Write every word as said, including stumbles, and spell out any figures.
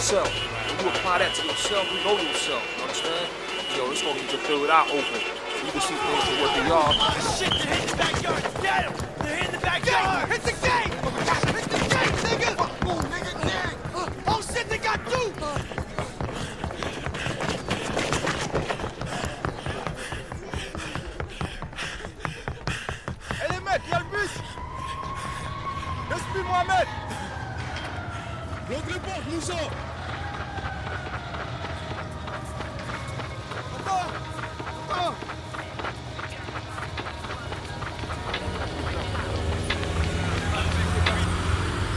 yourself. When you apply that to yourself, you know yourself. You understand? Yo, it's gonna get your third eye open. You can see things that work in y'all. Oh, shit, they're hitting the backyard. Get him! They're hitting the backyard. Hit the gate! Hit the gate, nigga! Oh, nigga, gang! Oh, shit, they got two! Hé les mecs, y'a le bus! Laisse-moi, Mohamed! Bloque les portes, Moussa!